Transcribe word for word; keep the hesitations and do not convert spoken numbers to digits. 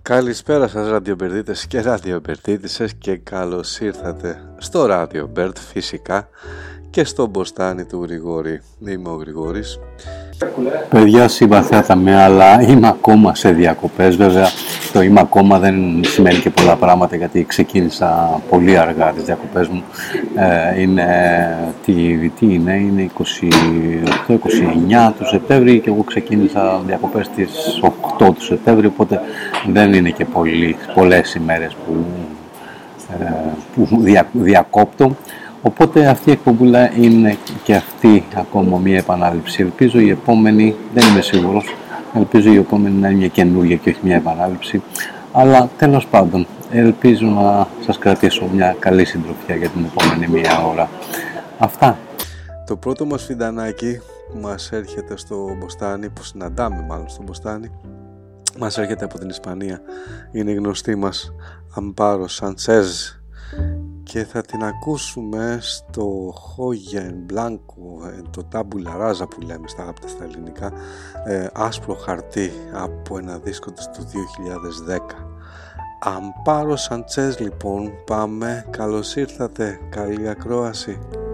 Καλησπέρα σας ραδιομπερδίτες και ραδιομπερδίτισσες και καλώς ήρθατε στο Radio Bird φυσικά και στο μποστάνι του Γρηγόρη. Είμαι ο Γρηγόρης. Παιδιά, συμπαθέτα με, αλλά είμαι ακόμα σε διακοπές. Βέβαια, το είμαι ακόμα δεν σημαίνει και πολλά πράγματα, γιατί ξεκίνησα πολύ αργά τις διακοπές μου. Ε, είναι, τι, τι είναι, είναι είκοσι οκτώ είκοσι εννιά του Σεπτέμβρη και εγώ ξεκίνησα διακοπές στις οκτώ του Σεπτέμβρη, οπότε δεν είναι και πολύ, πολλές ημέρες που, ε, που δια, διακόπτω. Οπότε αυτή η εκπομπούλα είναι και αυτή ακόμα μια επανάληψη. Ελπίζω η επόμενη, δεν είμαι σίγουρος, ελπίζω η επόμενη να είναι μια καινούργια και όχι μια επανάληψη. Αλλά τέλος πάντων, ελπίζω να σας κρατήσω μια καλή συντροφιά για την επόμενη μία ώρα. Αυτά. Το πρώτο μας φιντανάκι που μας έρχεται στο μποστάνι, που συναντάμε μάλλον στο μποστάνι, μας έρχεται από την Ισπανία. Είναι η γνωστή μας Αμπάρο Σαντσέζ και θα την ακούσουμε στο Χόγια εν Μπλάνκο, το τάμπουλα ράζα που λέμε στα αγαπητά στα ελληνικά, ε, άσπρο χαρτί, από ένα δίσκο του του δύο χιλιάδες δέκα. Αμπάρο Σαντσέζ λοιπόν, πάμε, καλώς ήρθατε, καλή ακρόαση.